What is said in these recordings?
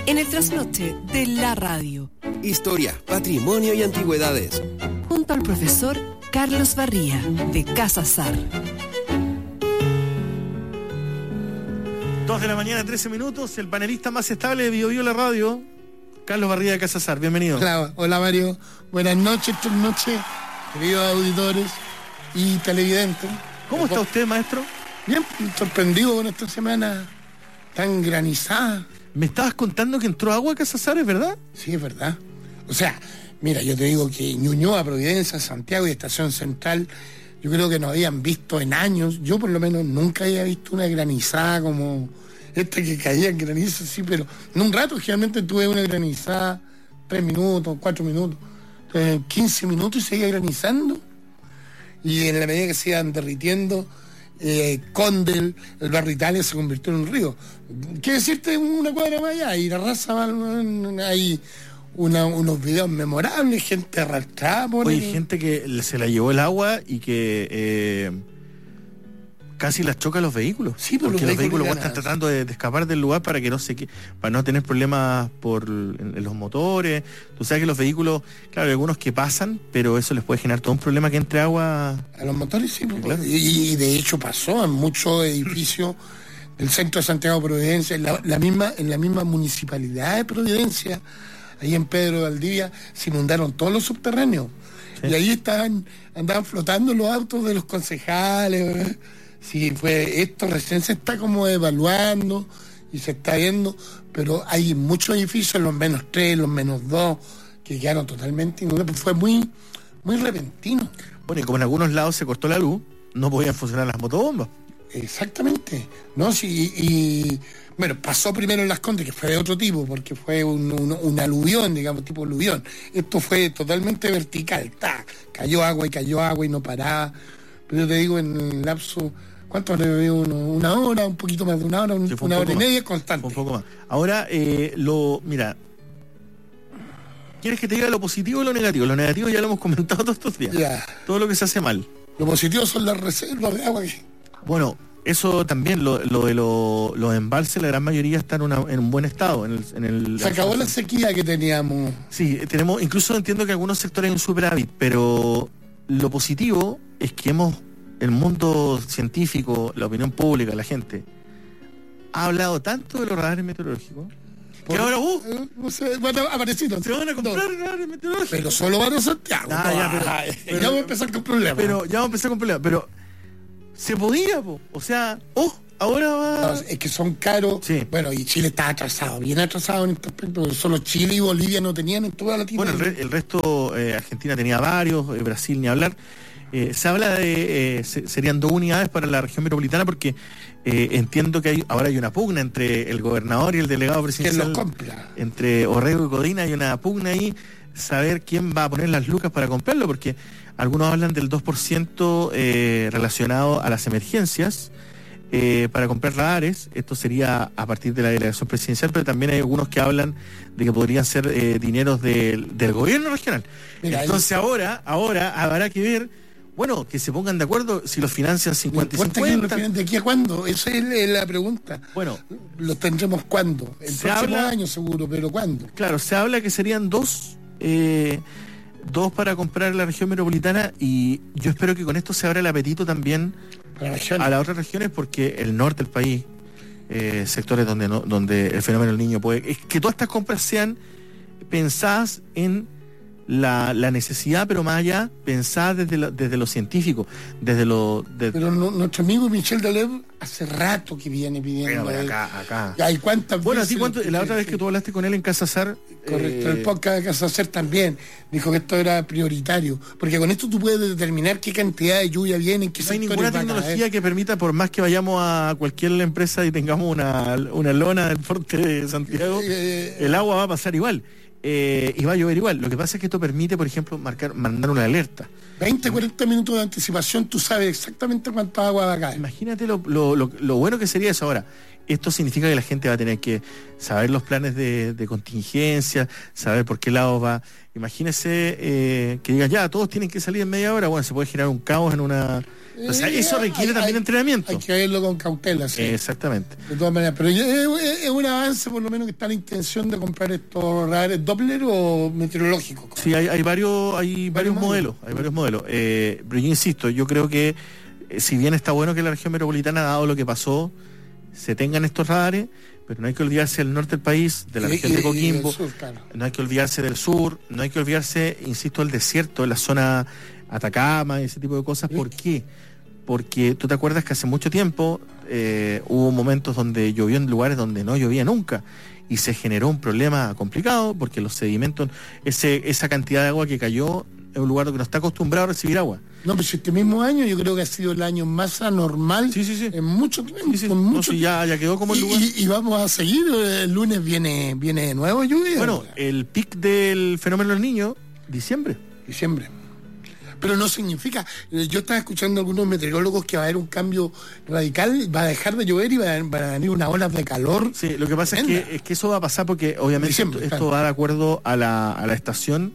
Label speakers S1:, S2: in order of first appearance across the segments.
S1: En el trasnoche de la radio.
S2: Historia, patrimonio y antigüedades.
S1: Junto al profesor Carlos Barría, de Casa Sar.
S3: 2 de la mañana, 13 minutos. El panelista más estable de Bio Bio la radio, Carlos Barría de Casa Sar. Bienvenido.
S4: Hola Mario. Buenas noches, queridos auditores y televidentes.
S3: ¿Cómo está usted, maestro?
S4: Bien, sorprendido con esta semana tan granizada.
S3: Me estabas contando que entró agua a Casa Sar, ¿es verdad?
S4: Sí, es verdad. O sea, mira, yo te digo que Ñuñoa, Providencia, Santiago y Estación Central, yo creo que no habían visto en años. Yo por lo menos nunca había visto una granizada como esta que caía en granizo, sí, pero en un rato generalmente tuve una granizada 3 minutos, 4 minutos, 15 minutos y seguía granizando. Y en la medida que se iban derritiendo, Condel, el barrio Italia se convirtió en un río. ¿Qué decirte? Una cuadra más allá y la raza, hay unos videos memorables, gente arrastrada por
S3: Oye, gente que se la llevó el agua y que casi las choca los vehículos. Sí, porque los vehículos están tratando de escapar del lugar para que para no tener problemas en los motores. Tú sabes que los vehículos, claro, hay algunos que pasan, pero eso les puede generar todo un problema que entre agua
S4: a los motores, sí,
S3: claro.
S4: Y de hecho pasó en muchos edificios del centro de Santiago Providencia, en la misma municipalidad de Providencia, ahí en Pedro de Valdivia, se inundaron todos los subterráneos. Sí. Y ahí andaban flotando los autos de los concejales, ¿verdad? Sí, esto recién se está como evaluando y se está viendo, pero hay muchos edificios, los -3, los -2, que quedaron totalmente inundados. Fue muy, muy repentino.
S3: Bueno, y como en algunos lados se cortó la luz, no podían funcionar las motobombas.
S4: Exactamente, ¿no? Sí, y bueno, pasó primero en Las Condes, que fue de otro tipo, porque fue un aluvión, digamos, tipo aluvión. Esto fue totalmente vertical, cayó agua y no paraba. Pero yo te digo, en el lapso, ¿cuánto le veo? Una hora, un poquito más de una hora,
S3: sí,
S4: una hora y media constante.
S3: Un poco más. Ahora, mira, ¿quieres que te diga lo positivo o lo negativo? Lo negativo ya lo hemos comentado todos estos días.
S4: Ya.
S3: Todo lo que se hace mal.
S4: Lo positivo son las reservas de agua.
S3: Bueno, eso también, lo de los embalses, la gran mayoría están en un buen estado.
S4: Se acabó la sequía que teníamos.
S3: Sí, incluso entiendo que algunos sectores hay un superávit, pero lo positivo es que el mundo científico, la opinión pública, la gente, ha hablado tanto de los radares meteorológicos que ahora
S4: aparecido.
S3: Se van a comprar radares meteorológicos.
S4: Pero solo van a Santiago.
S3: Ya
S4: vamos a empezar con problemas.
S3: Pero se podía, o sea, ahora va.
S4: No, es que son caros.
S3: Sí.
S4: Bueno, y Chile está atrasado, bien atrasado en este aspecto. Solo Chile y Bolivia no tenían en toda Latinoamérica.
S3: Bueno, el resto, Argentina tenía varios, Brasil ni hablar. Se habla de serían 2 unidades para la región metropolitana porque entiendo que ahora hay una pugna entre el gobernador y el delegado presidencial.
S4: ¿Quién los compra? Entre
S3: Orrego y Codina hay una pugna ahí, saber quién va a poner las lucas para comprarlo, porque algunos hablan del 2% relacionado a las emergencias para comprar radares. Esto sería a partir de la delegación presidencial, pero también hay algunos que hablan de que podrían ser dineros del gobierno regional. Mira, entonces ahora habrá que ver, bueno, que se pongan de acuerdo si los financian 50 y 50.
S4: ¿De aquí a cuándo? Esa es la pregunta.
S3: Bueno,
S4: ¿los tendremos cuándo? El próximo año seguro, pero ¿cuándo?
S3: Claro, se habla que serían 2 para comprar la región metropolitana, y yo espero que con esto se abra el apetito también a las otras regiones, porque el norte del país, sectores donde el fenómeno del Niño es que todas estas compras sean pensadas en la necesidad, pero más allá, pensadas desde lo científico,
S4: Pero nuestro amigo Michel Deleuze hace rato que viene pidiendo.
S3: Pero acá.
S4: ¿Hay cuántas
S3: veces?
S4: Bueno,
S3: la otra vez que tú hablaste con él en Casa Sar.
S4: Correcto, el podcast de Casa Sar también dijo que esto era prioritario, porque con esto tú puedes determinar qué cantidad de lluvia viene, en qué sectores.
S3: No hay ninguna tecnología que permita, por más que vayamos a cualquier empresa y tengamos una lona del porte de Santiago, el agua va a pasar igual. Y va a llover igual. Lo que pasa es que esto permite, por ejemplo, mandar una alerta.
S4: 20, 40 minutos de anticipación, tú sabes exactamente cuánta agua va a caer.
S3: Imagínate lo bueno que sería eso. Ahora, esto significa que la gente va a tener que saber los planes de contingencia, saber por qué lado va. Imagínese que digas, ya, todos tienen que salir en media hora. Bueno, se puede generar un caos en una O sea, eso requiere también entrenamiento.
S4: Hay que verlo con cautela, sí.
S3: Exactamente.
S4: De todas maneras, pero es un avance por lo menos que está la intención de comprar estos radares Doppler o meteorológicos.
S3: Sí, hay varios modelos. Hay varios modelos. Pero yo insisto, yo creo que si bien está bueno que la región metropolitana, dado lo que pasó, se tengan estos radares, pero no hay que olvidarse del norte del país, de la región de Coquimbo,
S4: sur, claro.
S3: No hay que olvidarse del sur, no hay que olvidarse, insisto, del desierto, de la zona Atacama, ese tipo de cosas. ¿Por qué? Porque tú te acuerdas que hace mucho tiempo hubo momentos donde llovió en lugares donde no llovía nunca y se generó un problema complicado porque los sedimentos, esa cantidad de agua que cayó en un lugar que no está acostumbrado a recibir agua.
S4: No, pero este mismo año yo creo que ha sido el año más anormal en mucho tiempo.
S3: Sí. Ya quedó como el lugar.
S4: Y vamos a seguir, el lunes viene de nuevo lluvia.
S3: Bueno, el pic del fenómeno del Niño, diciembre.
S4: Pero no significa, yo estaba escuchando a algunos meteorólogos que va a haber un cambio radical, va a dejar de llover y van a venir unas olas de calor.
S3: Sí, lo que pasa es que eso va a pasar porque obviamente esto va de acuerdo a la estación,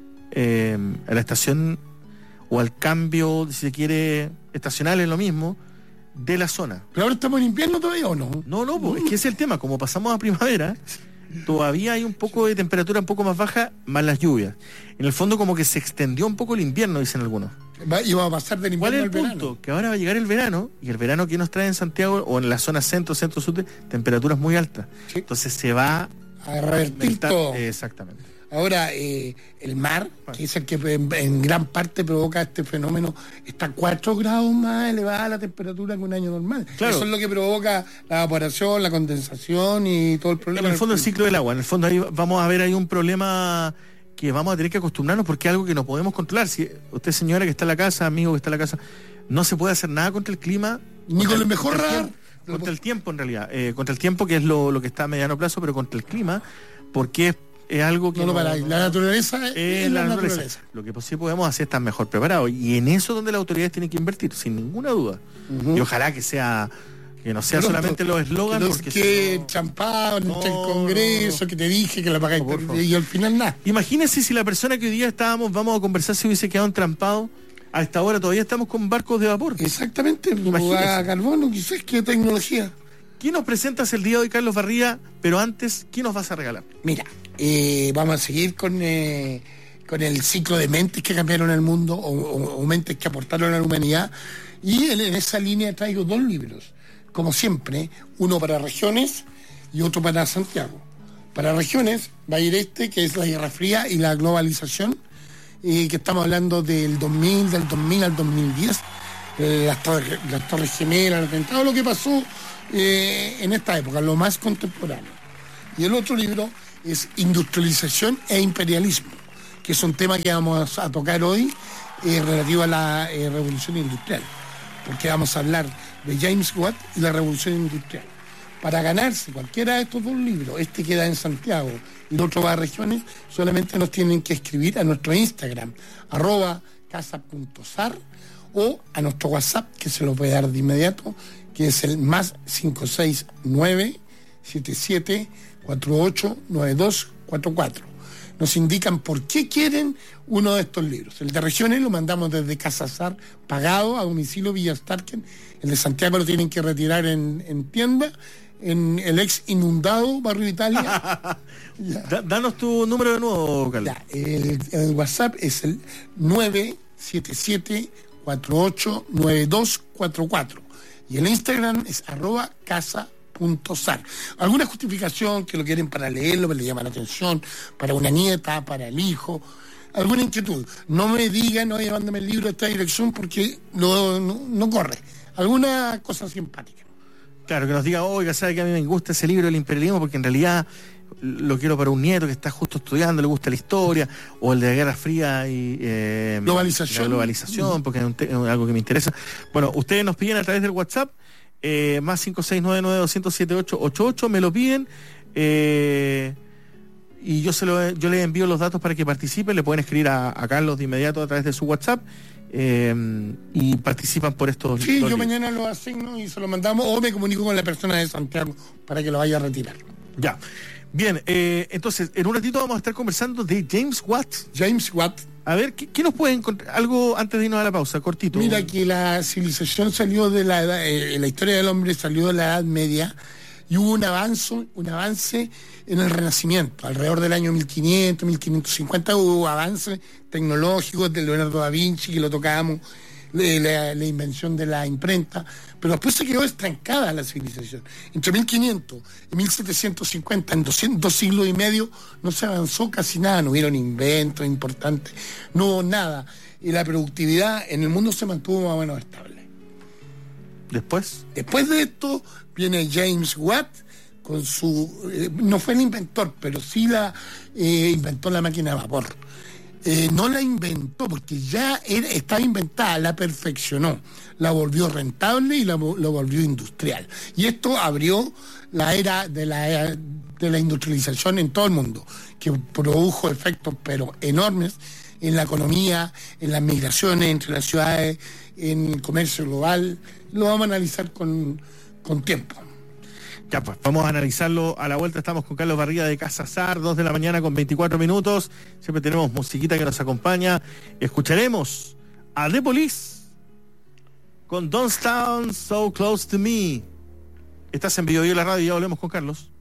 S3: o al cambio, si se quiere, estacional, es lo mismo, de la zona.
S4: ¿Pero ahora estamos en invierno todavía o no?
S3: No, pues, es que ese es el tema, como pasamos a primavera, todavía hay un poco de temperatura un poco más baja, más las lluvias. En el fondo como que se extendió un poco el invierno, dicen algunos.
S4: Y va a pasar del invierno al verano.
S3: ¿Cuál es el punto? Que ahora va a llegar el verano, y el verano que nos trae en Santiago, o en la zona centro-sur, temperaturas muy altas. Sí. Entonces se va
S4: a revertir todo.
S3: Exactamente.
S4: Ahora, el mar, que es el que en gran parte provoca este fenómeno, está 4 grados más elevada la temperatura que un año normal. Claro. Eso es lo que provoca la evaporación, la condensación y todo el problema.
S3: En el fondo el ciclo del agua, en el fondo ahí vamos a ver ahí un problema que vamos a tener que acostumbrarnos porque es algo que no podemos controlar. Si usted, señora que está en la casa, amigo que está en la casa, no se puede hacer nada contra el clima.
S4: Ni con el mejor radar.
S3: Contra el tiempo, en realidad. Contra el tiempo, que es lo que está a mediano plazo, pero contra el clima, porque es algo que...
S4: la naturaleza es la naturaleza.
S3: Lo que sí podemos hacer es estar mejor preparados. Y en eso donde las autoridades tienen que invertir, sin ninguna duda. Y ojalá que no sea solamente los eslogans.
S4: Porque que champado en el Congreso, que te dije que la pagáis y al final nada.
S3: Imagínense si la persona que hoy día vamos a conversar, se hubiese quedado entrampado. A esta hora todavía estamos con barcos de vapor.
S4: Exactamente, a carbono, quizás, qué tecnología.
S3: ¿Qué nos presentas el día de hoy, Carlos Barría? Pero antes, ¿qué nos vas a regalar?
S4: Mira, vamos a seguir con el ciclo de mentes que cambiaron el mundo o mentes que aportaron a la humanidad. Y en esa línea traigo 2 libros, como siempre, uno para regiones y otro para Santiago. Para regiones va a ir que es la Guerra Fría y la globalización, que estamos hablando del 2000 al 2010, las Torres Gemelas, el atentado, lo que pasó en esta época, lo más contemporáneo. Y el otro libro es Industrialización e Imperialismo, que es un tema que vamos a tocar hoy relativo a la revolución industrial, porque vamos a hablar de James Watt y la revolución industrial. Para ganarse cualquiera de estos 2 libros, este queda en Santiago y el otro va a regiones, solamente nos tienen que escribir a nuestro Instagram, @casa.sar, o a nuestro WhatsApp, que se lo puede dar de inmediato, que es el más 569-7748-9244. Nos indican por qué quieren uno de estos libros. El de regiones lo mandamos desde Casa Sar, pagado a domicilio Villa Starken. El de Santiago lo tienen que retirar en tienda, en el ex inundado Barrio Italia.
S3: Danos tu número de nuevo, Carlos.
S4: El WhatsApp es el 977-489244. Y el Instagram es @casa.sar. ¿Alguna justificación que lo quieren para leerlo, que le llama la atención, para una nieta, para el hijo? ¿Alguna inquietud? No me digan, oye, mándame el libro a esta dirección porque no corre. ¿Alguna cosa simpática?
S3: Claro, que nos diga, oiga, sabe que a mí me gusta ese libro del imperialismo porque en realidad lo quiero para un nieto que está justo estudiando, le gusta la historia, o el de la Guerra Fría y globalización, porque es algo que me interesa. Bueno, ustedes nos piden a través del WhatsApp, más 569-900-7888, me lo piden, y yo les envío los datos para que participen. Le pueden escribir a Carlos de inmediato a través de su WhatsApp, y participan por estos.
S4: Sí, yo mañana lo asigno y se lo mandamos, o me comunico con la persona de Santiago para que lo vaya a retirar.
S3: Ya. Bien, entonces, en un ratito vamos a estar conversando de James Watt.
S4: James Watt.
S3: A ver, ¿qué nos puede encontrar? Algo antes de irnos a la pausa, cortito.
S4: Mira que la civilización salió de la edad, la historia del hombre salió de la Edad Media y hubo un avance en el Renacimiento. Alrededor del año 1500, 1550 hubo avances tecnológicos de Leonardo da Vinci, que lo tocábamos, la invención de la imprenta, pero después se quedó estancada la civilización. Entre 1500 y 1750, en 2 siglos y medio, no se avanzó casi nada, no hubieron inventos importantes, no hubo nada. Y la productividad en el mundo se mantuvo más o menos estable. Después de esto viene James Watt con su... no fue el inventor, pero sí inventó la máquina de vapor. No la inventó porque ya estaba inventada, la perfeccionó, la volvió rentable y lo volvió industrial. Y esto abrió la era de la industrialización en todo el mundo, que produjo efectos pero enormes en la economía, en las migraciones entre las ciudades, en el comercio global. Lo vamos a analizar con tiempo.
S3: Ya pues, vamos a analizarlo a la vuelta. Estamos con Carlos Barría de Casa Sar, 2 de la mañana con 24 minutos. Siempre tenemos musiquita que nos acompaña. Escucharemos a The Police con Don't Stand So Close to Me. Estás en Vivo la radio y ya volvemos con Carlos.